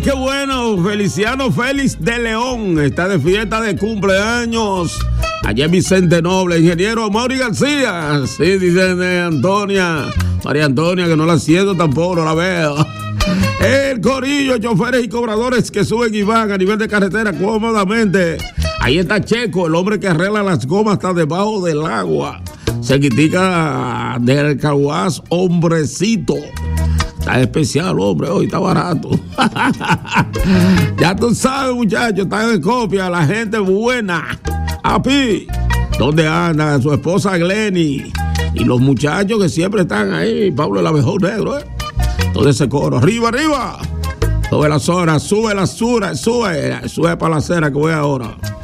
qué bueno. Feliciano Félix de León está de fiesta de cumpleaños. Allá en Vicente Noble. Ingeniero Mauri García. Sí, dice Antonia. María Antonia, que no la siento tampoco, no la veo. El corillo, choferes y cobradores que suben y van a nivel de carretera cómodamente. Ahí está Checo, el hombre que arregla las gomas hasta debajo del agua. Se critica del Caguas, hombrecito. Está especial, hombre, hoy está barato. Ya tú sabes, muchachos, está en copia, la gente buena. Api, ¿dónde anda su esposa Glenny? Y los muchachos que siempre están ahí, Pablo el Abejón Negro, todo ese coro, arriba, arriba. Sube la zona, sube la zona, sube para la acera que voy ahora.